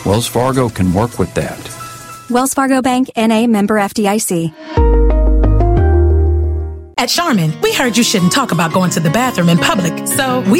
Wells Fargo can work with that. Wells Fargo Bank, N.A., member FDIC. At Charmin, we heard you shouldn't talk about going to the bathroom in public, so we